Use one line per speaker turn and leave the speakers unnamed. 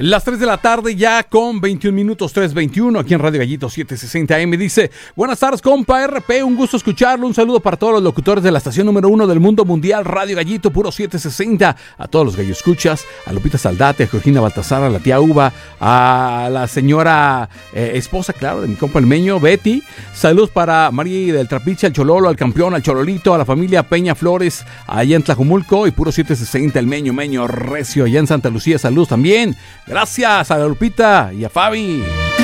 Las 3 de la tarde ya con 21 minutos, 3:21 aquí en Radio Gallito 760 AM. Dice, buenas tardes compa RP, un gusto escucharlo, un saludo para todos los locutores de la estación número 1 del mundo mundial, Radio Gallito puro 760, a todos los gallo escuchas, a Lupita Saldate, a Georgina Baltasar, a la tía Uva, a la señora esposa, claro, de mi compa el Meño, Betty. Saludos para María del Trapiche, al Chololo, al Campeón, al Chololito, a la familia Peña Flores, allá en Tlajumulco, y puro 760, el Meño Recio, allá en Santa Lucía. Saludos también. Gracias a la Lupita y a Fabi.